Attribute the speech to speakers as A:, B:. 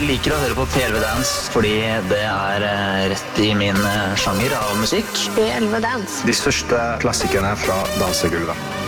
A: liker å høre på P11 Dance fordi det rett i min sjanger av musikk.
B: P11 Dance.
C: De største klassikerne fra dansegulvet.